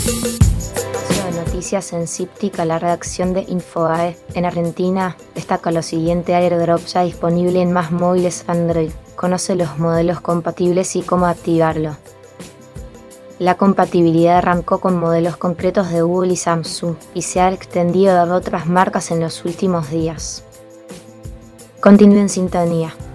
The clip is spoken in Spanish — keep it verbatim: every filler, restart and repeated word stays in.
De noticias en Cíptica, la redacción de Infobae en Argentina destaca lo siguiente: AirDrop ya disponible en más móviles Android. Conoce los modelos compatibles y cómo activarlo. La compatibilidad arrancó con modelos concretos de Google y Samsung y se ha extendido a otras marcas en los últimos días. Continúe en sintonía.